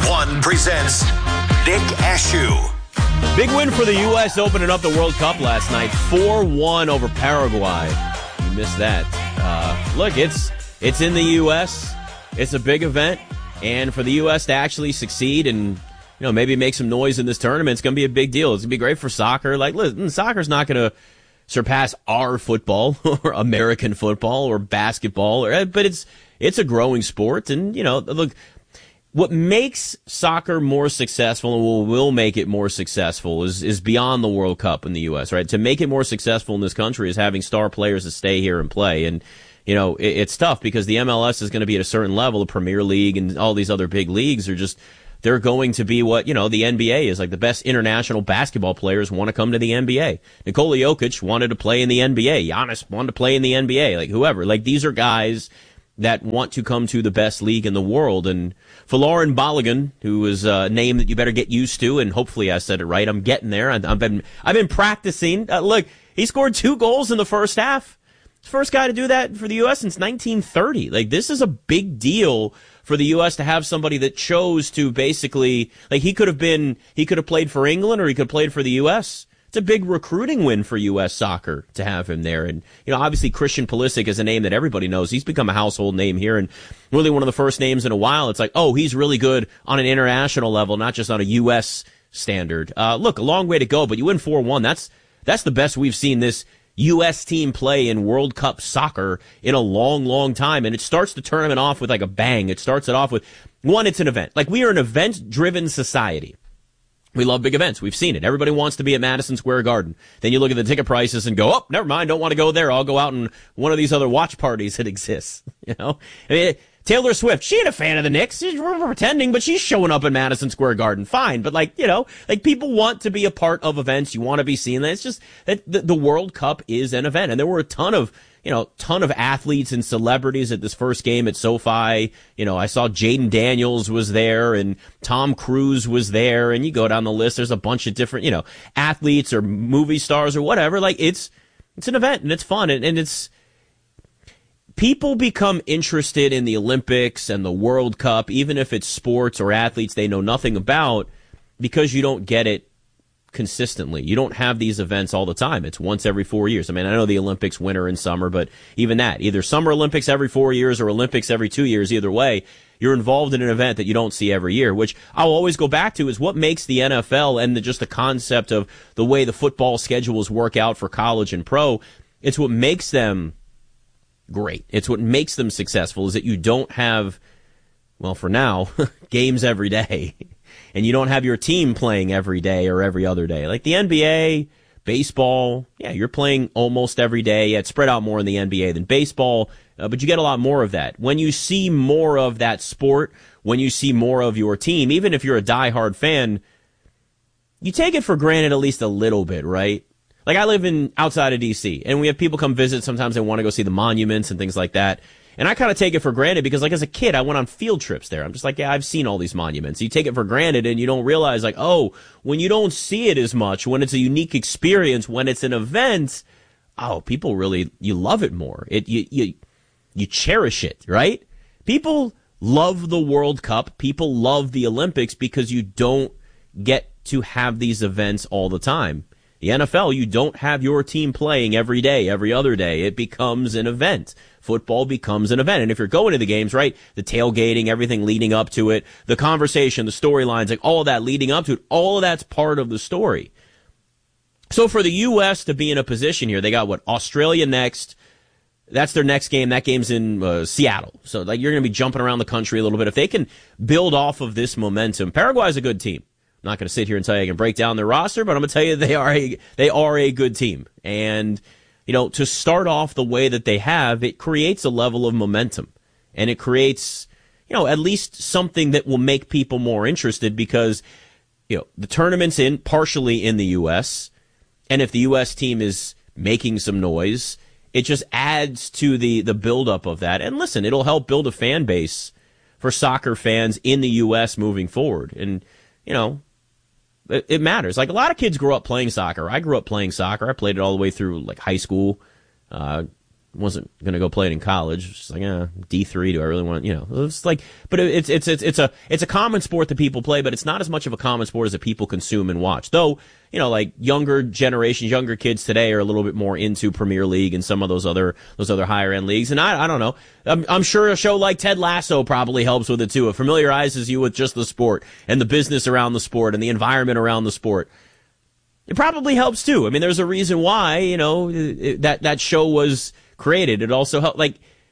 101 presents Nick Ashew. Big win for the U.S. opening up the World Cup last night. 4-1 over Paraguay. You missed that. Look, it's in the U.S. It's a big event. And for the U.S. to actually succeed and, maybe make some noise in this tournament, it's going to be a big deal. It's going to be great for soccer. Like, listen, soccer's not going to surpass our football or American football or basketball, but it's a growing sport. And, look, what makes soccer more successful and will make it more successful is beyond the World Cup in the U.S., right? To make it more successful in this country is having star players to stay here and play. And, it's tough because the MLS is going to be at a certain level. The Premier League and all these other big leagues they're going to be what, the NBA is. Like, the best international basketball players want to come to the NBA. Nikola Jokic wanted to play in the NBA. Giannis wanted to play in the NBA. Like, whoever. Like, these are guys that want to come to the best league in the world. And Folarin Balogun, who is a name that you better get used to, and hopefully I said it right. I'm getting there. I've been practicing. Look, he scored 2 goals in the first half. First guy to do that for the U.S. since 1930. Like, this is a big deal for the U.S. to have somebody that chose to basically, like, he could have played for England or he could have played for the U.S. It's a big recruiting win for U.S. soccer to have him there. And, obviously Christian Pulisic is a name that everybody knows. He's become a household name here and really one of the first names in a while. It's like, oh, he's really good on an international level, not just on a U.S. standard. Look, a long way to go, but you win 4-1. That's the best we've seen this U.S. team play in World Cup soccer in a long, long time. And it starts the tournament off with like a bang. It starts it off with, one, it's an event. Like, we are an event-driven society. We love big events. We've seen it. Everybody wants to be at Madison Square Garden. Then you look at the ticket prices and go, oh, never mind, don't want to go there. I'll go out in one of these other watch parties that exists. I mean, Taylor Swift, she ain't a fan of the Knicks. She's pretending, but she's showing up in Madison Square Garden. Fine. But like people want to be a part of events. You want to be seen. It's just that the World Cup is an event. And there were a ton of athletes and celebrities at this first game at SoFi. I saw Jaden Daniels was there and Tom Cruise was there. And you go down the list, there's a bunch of different, athletes or movie stars or whatever. Like, it's an event and it's fun. And it's, people become interested in the Olympics and the World Cup, even if it's sports or athletes they know nothing about, because you don't get it consistently. You don't have these events all the time. It's once every 4 years. I mean, I know the Olympics winter and summer, but even that, either Summer Olympics every 4 years or Olympics every 2 years, either way, you're involved in an event that you don't see every year, which I'll always go back to is what makes the NFL and just the concept of the way the football schedules work out for college and pro. It's what makes them great. It's what makes them successful is that you don't have, well, for now, games every day. And you don't have your team playing every day or every other day. Like the NBA, baseball, yeah, you're playing almost every day. Yeah, it's spread out more in the NBA than baseball, but you get a lot more of that. When you see more of that sport, when you see more of your team, even if you're a diehard fan, you take it for granted at least a little bit, right? Like, I live outside of D.C., and we have people come visit. Sometimes they want to go see the monuments and things like that. And I kind of take it for granted because, like, as a kid, I went on field trips there. I'm just like, yeah, I've seen all these monuments. You take it for granted, and you don't realize, like, oh, when you don't see it as much, when it's a unique experience, when it's an event, oh, people really, you love it more. You cherish it, right? People love the World Cup. People love the Olympics because you don't get to have these events all the time. The NFL, you don't have your team playing every day, every other day. It becomes an event. Football becomes an event. And if you're going to the games, right, the tailgating, everything leading up to it, the conversation, the storylines, like all of that leading up to it, all of that's part of the story. So for the U.S. to be in a position here, they got Australia next. That's their next game. That game's in Seattle. So like you're going to be jumping around the country a little bit. If they can build off of this momentum, Paraguay's a good team. I'm not going to sit here and tell you I can break down their roster, but I'm going to tell you they are a good team. And, to start off the way that they have, it creates a level of momentum. And it creates, at least something that will make people more interested because, the tournament's partially in the U.S. And if the U.S. team is making some noise, it just adds to the buildup of that. And listen, it'll help build a fan base for soccer fans in the U.S. moving forward. And, it matters. Like, a lot of kids grow up playing soccer. I grew up playing soccer. I played it all the way through, like, high school. wasn't going to go play it in college. It's just like, D3, do I really want, it's like, but it's a common sport that people play, but it's not as much of a common sport as that people consume and watch. Though, like younger generations, younger kids today are a little bit more into Premier League and some of those other higher end leagues. And I don't know. I'm sure a show like Ted Lasso probably helps with it too. It familiarizes you with just the sport and the business around the sport and the environment around the sport. It probably helps too. I mean, there's a reason why, that show was created. It also helped.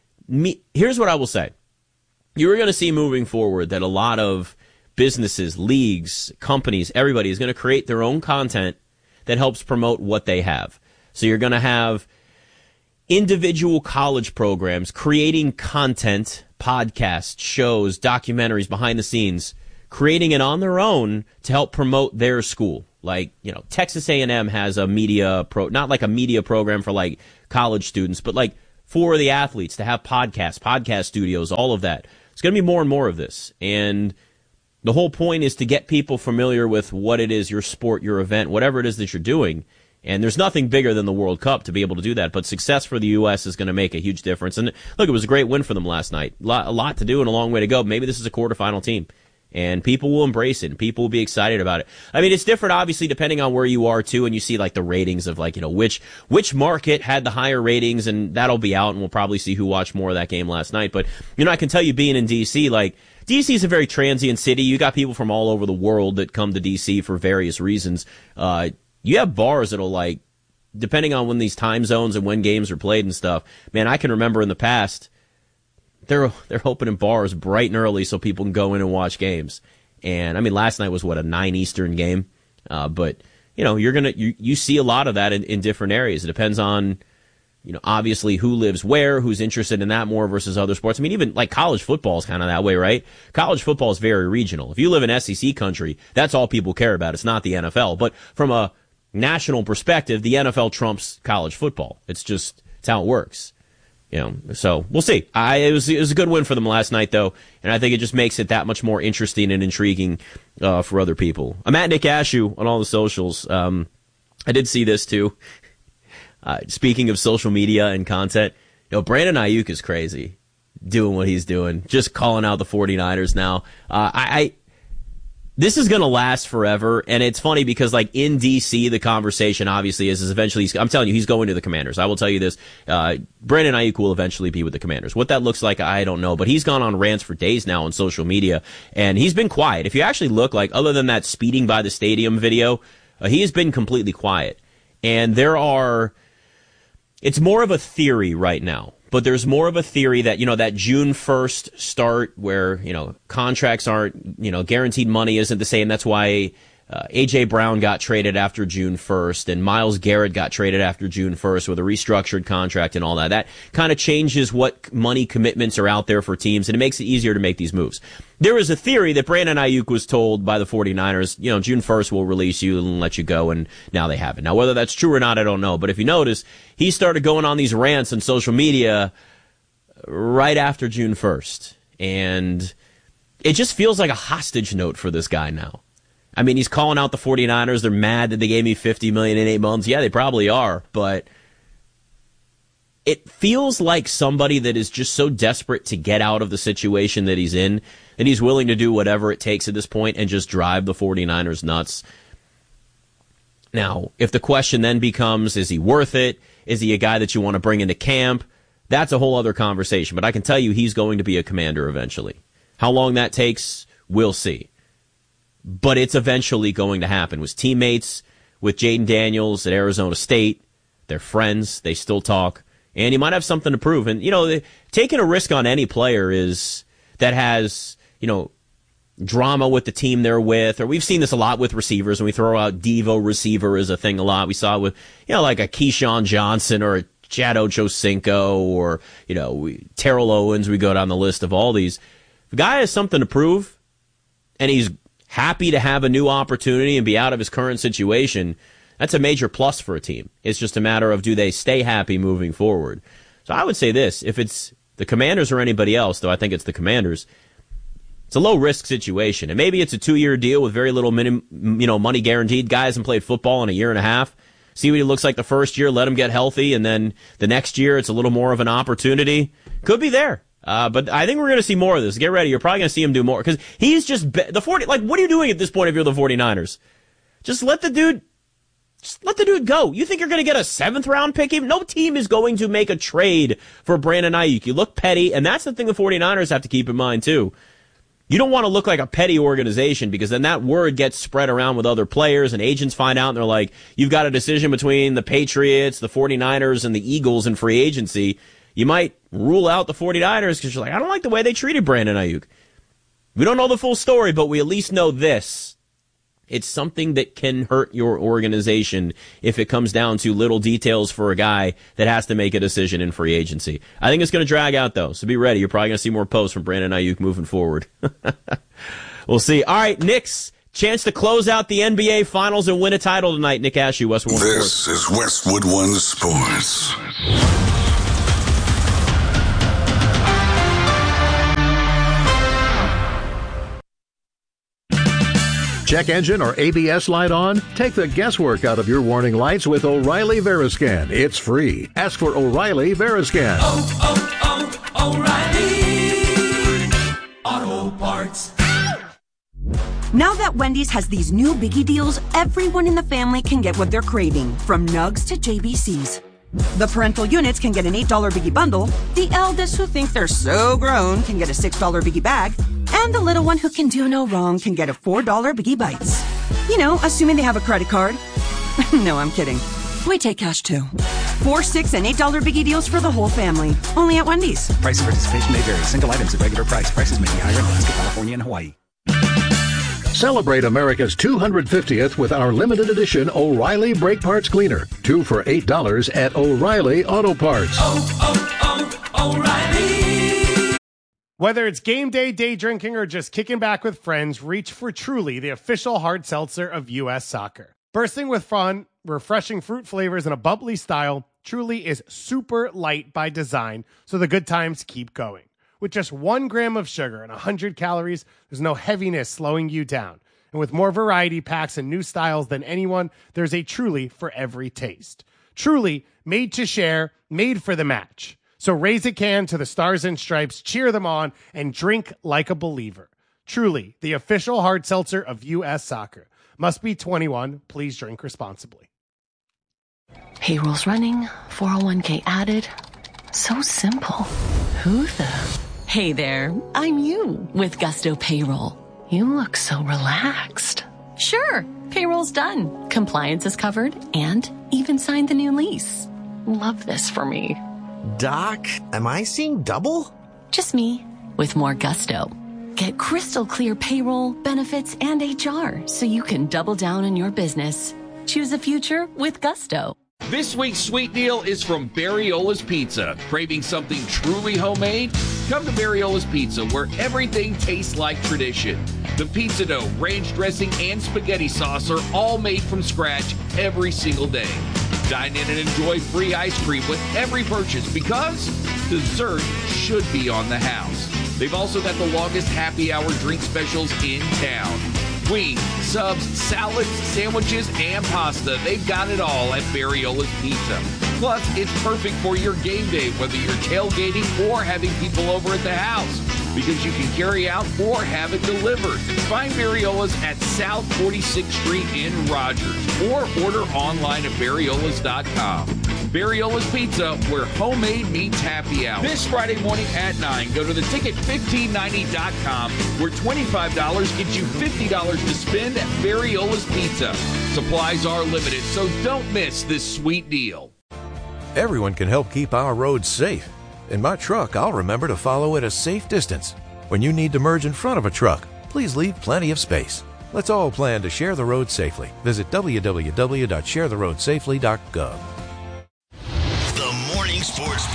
Here's what I will say. You are going to see moving forward that a lot of businesses, leagues, companies, everybody is going to create their own content that helps promote what they have. So you're going to have individual college programs creating content, podcasts, shows, documentaries, behind the scenes, creating it on their own to help promote their school. Like, Texas A&M has a media not like a media program for like college students, but like for the athletes to have podcast studios, all of that. It's going to be more and more of this. And the whole point is to get people familiar with what it is, your sport, your event, whatever it is that you're doing. And there's nothing bigger than the World Cup to be able to do that. But success for the U.S. is going to make a huge difference. And look, it was a great win for them last night. A lot to do and a long way to go. Maybe this is a quarterfinal team. And people will embrace it, and people will be excited about it. I mean, it's different, obviously, depending on where you are, too, and you see, like, the ratings of, like, which market had the higher ratings, and that'll be out, and we'll probably see who watched more of that game last night. But, I can tell you, being in D.C., like, D.C. is a very transient city. You got people from all over the world that come to D.C. for various reasons. You have bars that'll, like, depending on when these time zones and when games are played and stuff, man, I can remember in the past, they're opening bars bright and early so people can go in and watch games. And I mean, last night was a 9 Eastern game. But you see a lot of that in different areas. It depends on, obviously who lives where, who's interested in that more versus other sports. I mean, even like college football is kind of that way, right? College football is very regional. If you live in SEC country, that's all people care about. It's not the NFL. But from a national perspective, the NFL trumps college football. It's how it works. So we'll see. It was a good win for them last night, though, and I think it just makes it that much more interesting and intriguing for other people. I'm at Nick Ashew on all the socials. I did see this too. Speaking of social media and content, Brandon Ayuk is crazy doing what he's doing, just calling out the 49ers now. This is going to last forever, and it's funny because, like, in D.C., the conversation obviously is eventually, I'm telling you, he's going to the Commanders. I will tell you this, Brandon Ayuk will eventually be with the Commanders. What that looks like, I don't know, but he's gone on rants for days now on social media, and he's been quiet. If you actually look, like, other than that speeding by the stadium video, he has been completely quiet. And it's more of a theory right now. But there's more of a theory that, that June 1st start where, contracts aren't, guaranteed money isn't the same. That's why A.J. Brown got traded after June 1st and Myles Garrett got traded after June 1st with a restructured contract and all that. That kind of changes what money commitments are out there for teams, and it makes it easier to make these moves. There is a theory that Brandon Ayuk was told by the 49ers, June 1st we'll release you and let you go, and now they haven't. Now, whether that's true or not, I don't know. But if you notice, he started going on these rants on social media right after June 1st. And it just feels like a hostage note for this guy now. I mean, he's calling out the 49ers. They're mad that they gave me $50 million in 8 months. Yeah, they probably are, but it feels like somebody that is just so desperate to get out of the situation that he's in that he's willing to do whatever it takes at this point and just drive the 49ers nuts. Now, if the question then becomes, is he worth it? Is he a guy that you want to bring into camp? That's a whole other conversation, but I can tell you he's going to be a Commander eventually. How long that takes, we'll see. But it's eventually going to happen. With teammates, with Jaden Daniels at Arizona State, they're friends, they still talk, and he might have something to prove. And, taking a risk on any player that has, drama with the team they're with, or we've seen this a lot with receivers, and we throw out Devo receiver as a thing a lot. We saw it with, like a Keyshawn Johnson or a Chad Ochocinco or, Terrell Owens. We go down the list of all these. If a guy has something to prove, and he's happy to have a new opportunity and be out of his current situation, that's a major plus for a team. It's just a matter of, do they stay happy moving forward? So I would say this, if it's the Commanders or anybody else, though I think it's the Commanders, it's a low-risk situation. And maybe it's a 2-year deal with very little money guaranteed. Guy hasn't played football in a year and a half. see what he looks like the first year, let him get healthy, and then the next year it's a little more of an opportunity. Could be there. But I think we're going to see more of this. Get ready. You're probably going to see him do more because he's just what are you doing at this point if you're the 49ers? Just let the dude go. You think you're going to get a 7th round pick? Even no team is going to make a trade for Brandon Ayuk. You look petty, and that's the thing the 49ers have to keep in mind too. You don't want to look like a petty organization because then that word gets spread around with other players and agents find out and they're like, you've got a decision between the Patriots, the 49ers, and the Eagles in free agency. You might rule out the 49ers because you're like, I don't like the way they treated Brandon Ayuk. We don't know the full story, but we at least know this. It's something that can hurt your organization if it comes down to little details for a guy that has to make a decision in free agency. I think it's going to drag out, though, so be ready. You're probably going to see more posts from Brandon Ayuk moving forward. We'll see. All right, Knicks, chance to close out the NBA Finals and win a title tonight. Nick Ashew, Westwood One Sports. This is Westwood One Sports. Check engine or ABS light on? Take the guesswork out of your warning lights with O'Reilly Veriscan. It's free. Ask for O'Reilly Veriscan. O'Reilly Auto Parts. Now that Wendy's has these new biggie deals, everyone in the family can get what they're craving, from nugs to JBCs. The parental units can get an $8 biggie bundle, the eldest who think they're so grown can get a $6 biggie bag, and the little one who can do no wrong can get a $4 biggie bites. You know, assuming they have a credit card. No, I'm kidding. We take cash too. $4, $6, and $8 biggie deals for the whole family. Only at Wendy's. Price and participation may vary. Single items at regular price. Prices may be higher in Alaska, California, and Hawaii. Celebrate America's 250th with our limited edition O'Reilly Brake Parts Cleaner. 2 for $8 at O'Reilly Auto Parts. O'Reilly. Whether it's game day, day drinking, or just kicking back with friends, reach for Truly, the official hard seltzer of U.S. Soccer. Bursting with fun, refreshing fruit flavors, and a bubbly style, Truly is super light by design, so the good times keep going. With just 1 gram of sugar and 100 calories, there's no heaviness slowing you down. And with more variety packs and new styles than anyone, there's a Truly for every taste. Truly, made to share, made for the match. So raise a can to the Stars and Stripes, cheer them on, and drink like a believer. Truly, the official hard seltzer of U.S. Soccer. Must be 21. Please drink responsibly. Payroll's running, 401k added. So simple. Who the... Hey there, I'm you with Gusto Payroll. You look so relaxed. Sure, payroll's done. Compliance is covered and even signed the new lease. Love this for me. Doc, am I seeing double? Just me with more Gusto. Get crystal clear payroll, benefits, and HR so you can double down on your business. Choose a future with Gusto. This week's sweet deal is from Barriola's Pizza. Craving something truly homemade? Come to Barriola's Pizza, where everything tastes like tradition. The pizza dough, ranch dressing, and spaghetti sauce are all made from scratch every single day. Dine in and enjoy free ice cream with every purchase because dessert should be on the house. They've also got the longest happy hour drink specials in town. Wings, subs, salads, sandwiches, and pasta. They've got it all at Barriola's Pizza. Plus, it's perfect for your game day, whether you're tailgating or having people over at the house, because you can carry out or have it delivered. Find Barriola's at South 46th Street in Rogers or order online at barriolas.com. Barriola's Pizza, where homemade meets happy hour. This Friday morning at 9, go to theticket1590.com, where $25 gets you $50 to spend at Barriola's Pizza. Supplies are limited, so don't miss this sweet deal. Everyone can help keep our roads safe. In my truck, I'll remember to follow at a safe distance. When you need to merge in front of a truck, please leave plenty of space. Let's all plan to share the road safely. Visit www.sharetheroadsafely.gov. The Morning Sports Beat.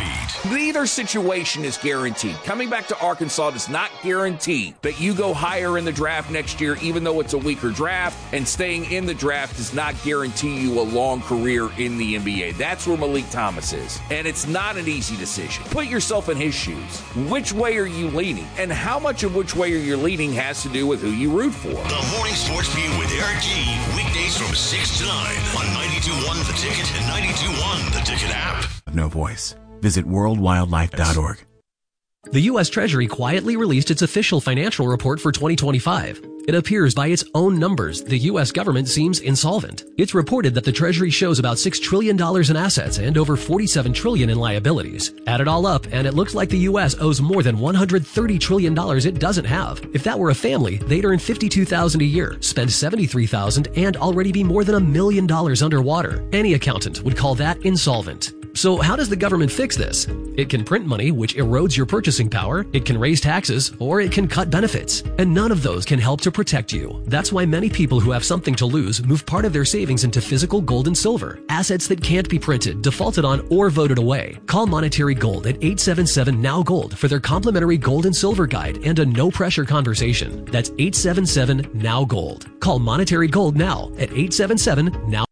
Neither situation is guaranteed. Coming back to Arkansas does not guarantee that you go higher in the draft next year, even though it's a weaker draft, and staying in the draft does not guarantee you a long career in the NBA. That's where Malik Thomas is, and it's not an easy decision. Put yourself in his shoes. Which way are you leaning? And how much of which way you're leaning has to do with who you root for. The Morning Sports Beat with Eric G. Weekdays from 6 to 9 on 92.1 The Ticket and 92.1 The Ticket app. No voice. Visit worldwildlife.org. The U.S. Treasury quietly released its official financial report for 2025. It appears by its own numbers, the U.S. government seems insolvent. It's reported that the Treasury shows about $6 trillion in assets and over $47 trillion in liabilities. Add it all up, and it looks like the U.S. owes more than $130 trillion it doesn't have. If that were a family, they'd earn $52,000 a year, spend $73,000, and already be more than $1 million underwater. Any accountant would call that insolvent. So how does the government fix this? It can print money, which erodes your purchasing power, it can raise taxes, or it can cut benefits. And none of those can help to protect you. That's why many people who have something to lose move part of their savings into physical gold and silver, assets that can't be printed, defaulted on, or voted away. Call Monetary Gold at 877-NOW-GOLD for their complimentary gold and silver guide and a no-pressure conversation. That's 877-NOW-GOLD. Call Monetary Gold now at 877-NOW.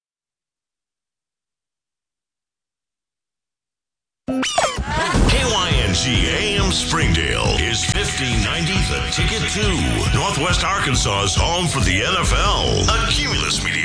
KYNG AM Springdale is 1590 The Ticket 2, Northwest Arkansas's home for the NFL. A Cumulus Media